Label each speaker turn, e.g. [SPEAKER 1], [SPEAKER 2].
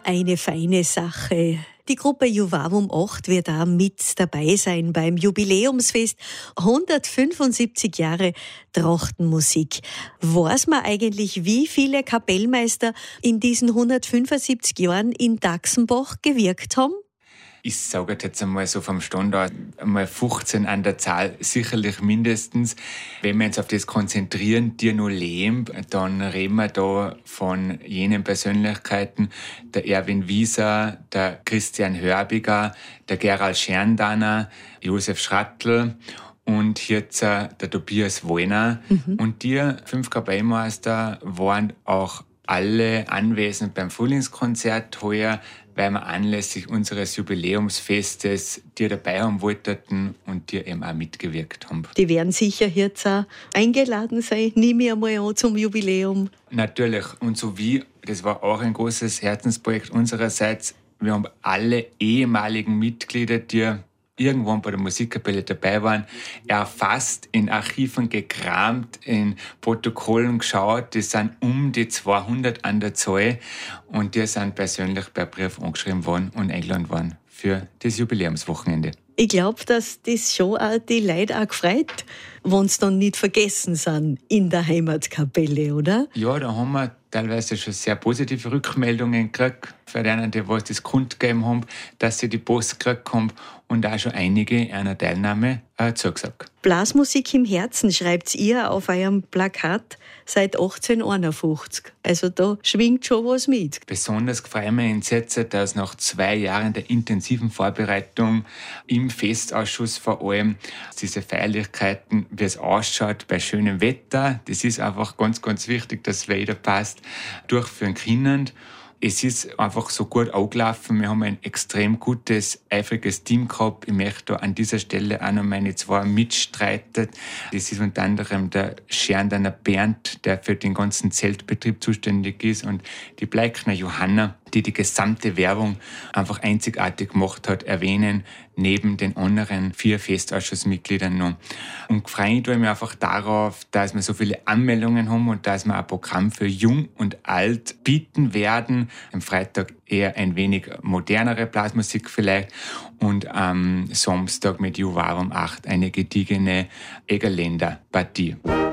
[SPEAKER 1] Eine feine Sache. Die Gruppe Juvavum 8 wird da mit dabei sein beim Jubiläumsfest 175 Jahre Trachtenmusik. Weiß man eigentlich, wie viele Kapellmeister in diesen 175 Jahren in Daxenbach gewirkt haben?
[SPEAKER 2] Ich sage jetzt einmal so vom Stand aus, einmal 15 an der Zahl, sicherlich mindestens. Wenn wir uns auf das konzentrieren, die noch leben, dann reden wir da von jenen Persönlichkeiten, der Erwin Wieser, der Christian Hörbiger, der Gerald Scherndahner, Josef Schrattl und jetzt der Tobias Wollner. Und die 5 Kapellmeister waren auch alle anwesend beim Frühlingskonzert heuer, weil wir anlässlich unseres Jubiläumsfestes die dabei haben wollten und die eben auch mitgewirkt haben.
[SPEAKER 1] Die werden sicher jetzt auch eingeladen sein, nehme ich einmal an, zum Jubiläum.
[SPEAKER 2] Natürlich. Und so wie, das war auch ein großes Herzensprojekt unsererseits, wir haben alle ehemaligen Mitglieder, die irgendwann bei der Musikkapelle dabei waren, erfasst, in Archiven gekramt, in Protokollen geschaut. Das sind um die 200 an der Zahl und die sind persönlich per Brief angeschrieben worden und eingeladen worden für das Jubiläumswochenende.
[SPEAKER 1] Ich glaube, dass das schon auch die Leute auch gefreut, wenn sie dann nicht vergessen sind in der Heimatkapelle, oder?
[SPEAKER 2] Ja, da haben wir teilweise schon sehr positive Rückmeldungen gekriegt für die, die was das kundgegeben haben, dass sie die Post gekriegt haben und auch schon einige einer Teilnahme zugesagt.
[SPEAKER 1] Blasmusik im Herzen schreibt ihr auf eurem Plakat seit 1851. Also da schwingt schon was mit.
[SPEAKER 2] Besonders freue ich mich entsetzt, dass nach 2 Jahren der intensiven Vorbereitung im Festausschuss vor allem diese Feierlichkeiten, wie es ausschaut bei schönem Wetter, das ist einfach ganz, ganz wichtig, dass es wieder passt, durchführen können. Es ist einfach so gut angelaufen. Wir haben ein extrem gutes, eifriges Team gehabt. Ich möchte da an dieser Stelle auch noch meine 2 Mitstreiter. Das ist unter anderem der Scherndahner Bernd, der für den ganzen Zeltbetrieb zuständig ist, und die Bleikner Johanna, die die gesamte Werbung einfach einzigartig gemacht hat, erwähnen, neben den anderen 4 Festausschussmitgliedern noch. Und freue mich einfach darauf, dass wir so viele Anmeldungen haben und dass wir ein Programm für Jung und Alt bieten werden. Am Freitag eher ein wenig modernere Blasmusik vielleicht und am Samstag mit Juvavum 8 eine gediegene Egerländer Partie.